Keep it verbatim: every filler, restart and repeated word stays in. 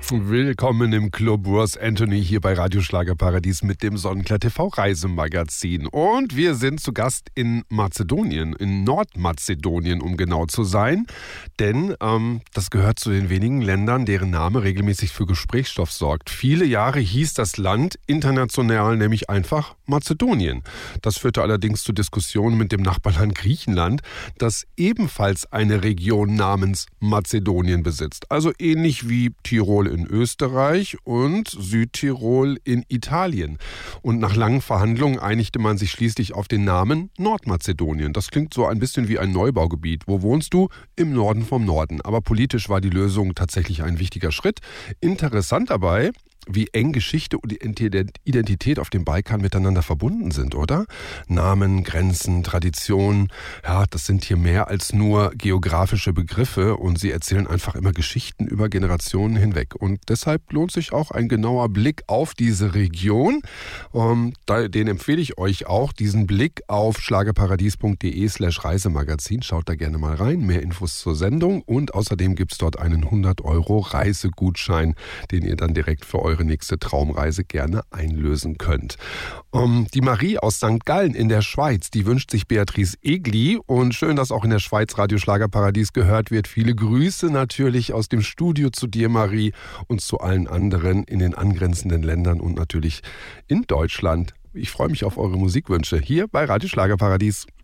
Willkommen im Club. Ross Anthony hier bei Radio Schlagerparadies mit dem Sonnenklar T V Reisemagazin. Und wir sind zu Gast in Mazedonien, in Nordmazedonien, um genau zu sein. Denn ähm, das gehört zu den wenigen Ländern, deren Name regelmäßig für Gesprächsstoff sorgt. Viele Jahre hieß das Land international nämlich einfach Mazedonien. Das führte allerdings zu Diskussionen mit dem Nachbarland Griechenland, das ebenfalls eine Region namens Mazedonien besitzt. Also ähnlich wie Tirol in Österreich und Südtirol in Italien. Und nach langen Verhandlungen einigte man sich schließlich auf den Namen Nordmazedonien. Das klingt so ein bisschen wie ein Neubaugebiet. Wo wohnst du? Im Norden vom Norden. Aber politisch war die Lösung tatsächlich ein wichtiger Schritt. Interessant dabei, wie eng Geschichte und Identität auf dem Balkan miteinander verbunden sind, oder? Namen, Grenzen, Traditionen, ja, das sind hier mehr als nur geografische Begriffe und sie erzählen einfach immer Geschichten über Generationen hinweg. Und deshalb lohnt sich auch ein genauer Blick auf diese Region. Ähm, den empfehle ich euch auch, diesen Blick auf schlagerparadies.de slash Reisemagazin. Schaut da gerne mal rein, mehr Infos zur Sendung und außerdem gibt es dort einen hundert Euro Reisegutschein, den ihr dann direkt für euch eure nächste Traumreise gerne einlösen könnt. Um, die Marie aus Sankt Gallen in der Schweiz, die wünscht sich Beatrice Egli und schön, dass auch in der Schweiz Radio Schlagerparadies gehört wird. Viele Grüße natürlich aus dem Studio zu dir, Marie, und zu allen anderen in den angrenzenden Ländern und natürlich in Deutschland. Ich freue mich auf eure Musikwünsche hier bei Radio Schlagerparadies.